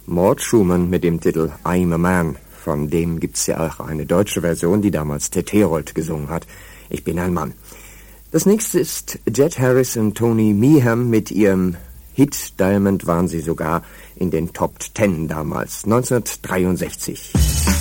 Mort Schumann mit dem Titel I'm a Man. Von dem gibt's ja auch eine deutsche Version, die damals Ted Herold gesungen hat. Ich bin ein Mann. Das nächste ist Jet Harris und Tony Meehan mit ihrem Hit Diamond, waren sie sogar in den Top 10 damals, 1963.